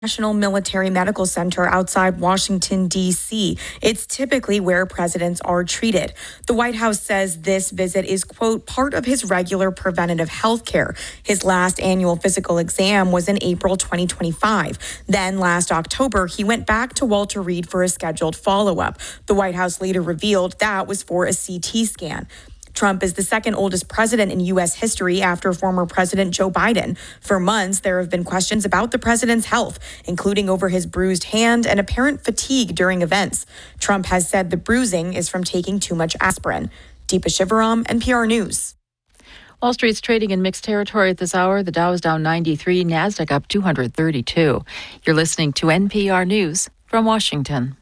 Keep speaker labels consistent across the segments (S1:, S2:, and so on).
S1: National Military Medical Center outside Washington, D.C. It's typically where presidents are treated. The White House says this visit is, quote, part of his regular preventative health care. His last annual physical exam was in April 2025. Then last October, he went back to Walter Reed for a scheduled follow-up. The White House later revealed that was for a CT scan. Trump is the second oldest president in U.S. history after former President Joe Biden. For months, there have been questions about the president's health, including over his bruised hand and apparent fatigue during events. Trump has said the bruising is from taking too much aspirin. Deepa Shivaram, NPR News.
S2: Wall Street's trading in mixed territory at this hour. The Dow is down 93, NASDAQ up 232. You're listening to NPR News from Washington.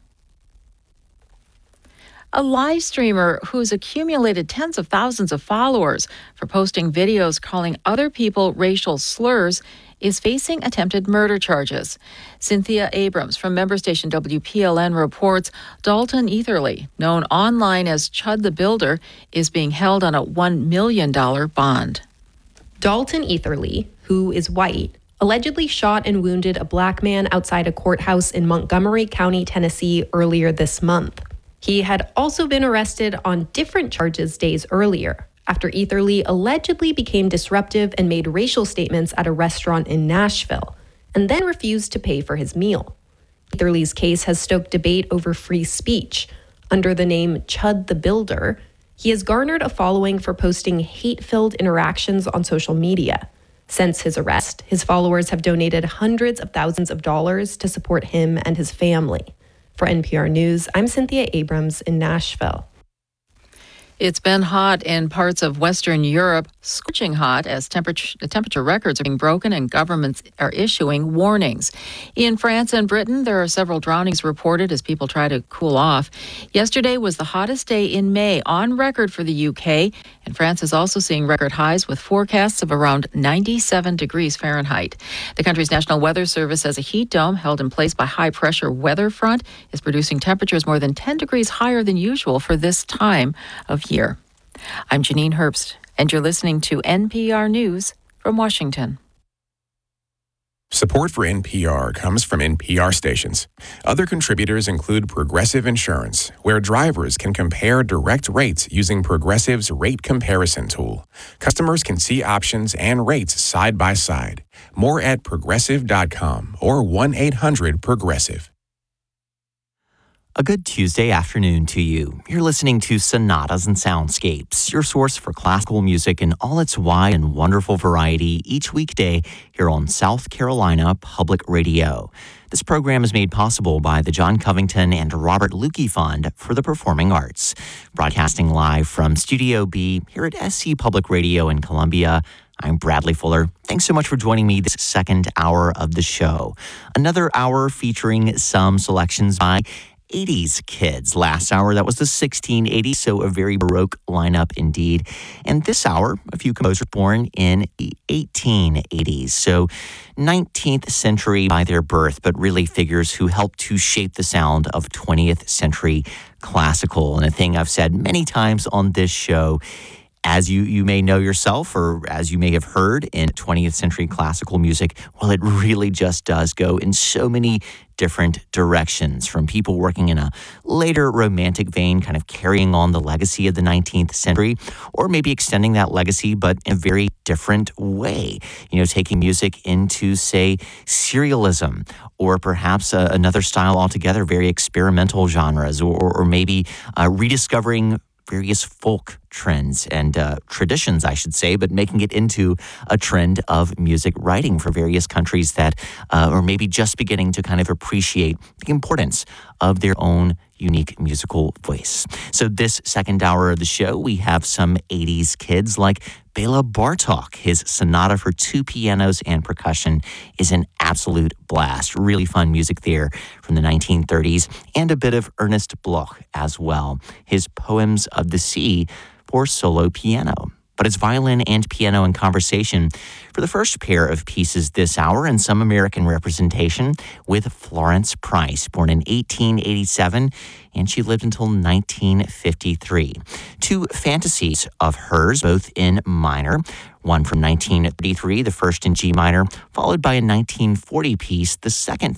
S2: A live streamer who's accumulated tens of thousands of followers for posting videos calling other people racial slurs is facing attempted murder charges. Cynthia Abrams from member station WPLN reports Dalton Etherly, known online as Chud the Builder, is being held on a $1 million bond.
S3: Dalton Etherly, who is white, allegedly shot and wounded a black man outside a courthouse in Montgomery County, Tennessee earlier this month. He had also been arrested on different charges days earlier, after Etherly allegedly became disruptive and made racial statements at a restaurant in Nashville, and then refused to pay for his meal. Etherly's case has stoked debate over free speech. Under the name Chud the Builder, he has garnered a following for posting hate-filled interactions on social media. Since his arrest, his followers have donated hundreds of thousands of dollars to support him and his family. For NPR News, I'm Cynthia Abrams in Nashville.
S2: It's been hot in parts of Western Europe, scorching hot as temperature records are being broken and governments are issuing warnings. In France and Britain, there are several drownings reported as people try to cool off. Yesterday was the hottest day in May on record for the UK, and France is also seeing record highs with forecasts of around 97 degrees Fahrenheit. The country's National Weather Service says a heat dome held in place by high-pressure weather front is producing temperatures more than 10 degrees higher than usual for this time of year. I'm Janine Herbst, and you're listening to NPR News from Washington.
S4: Support for NPR comes from NPR stations. Other contributors include Progressive Insurance, where drivers can compare direct rates using Progressive's rate comparison tool. Customers can see options and rates side by side. More at progressive.com or 1-800-PROGRESSIVE.
S5: A good Tuesday afternoon to you. You're listening to Sonatas and Soundscapes, your source for classical music in all its wide and wonderful variety each weekday here on South Carolina Public Radio. This program is made possible by the John Covington and Robert Lukey Fund for the Performing Arts. Broadcasting live from Studio B here at SC Public Radio in Columbia. I'm Bradley Fuller. Thanks so much for joining me this second hour of the show. Another hour featuring some selections by 80s kids. Last hour, that was the 1680s, so a very Baroque lineup indeed. And this hour, a few composers born in the 1880s, so 19th century by their birth, but really figures who helped to shape the sound of 20th century classical. And a thing I've said many times on this show, as you may know yourself, or as you may have heard in 20th century classical music, well, it really just does go in so many different directions, from people working in a later romantic vein, kind of carrying on the legacy of the 19th century, or maybe extending that legacy, but in a very different way, taking music into, say, serialism, or perhaps another style altogether, very experimental genres, or maybe rediscovering various folk trends and traditions, I should say, but making it into a trend of music writing for various countries that are maybe just beginning to kind of appreciate the importance of their own unique musical voice. So this second hour of the show, we have some 80s kids like Bela Bartok. His sonata for two pianos and percussion is an absolute blast. Really fun music there from the 1930s, and a bit of Ernest Bloch as well. His Poems of the Sea for solo piano. but it's violin and piano in conversation for the first pair of pieces this hour and some American representation with Florence Price, born in 1887, and she lived until 1953. Two fantasies of hers, both in minor. One from 1933, the first in G minor, followed by a 1940 piece, the second